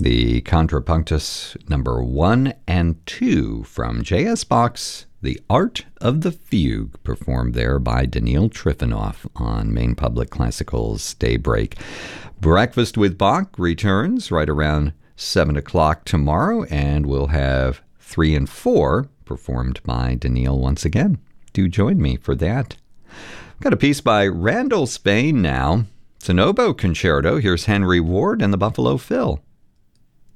The Contrapunctus number 1 and 2 from J.S. Bach's The Art of the Fugue, performed there by Daniil Trifonov on Maine Public Classical's Daybreak. Breakfast with Bach returns right around 7 o'clock tomorrow, and we'll have 3 and 4 performed by Daniil once again. Do join me for that. I've got a piece by Randall Spain now. It's an oboe concerto. Here's Henry Ward and the Buffalo Phil.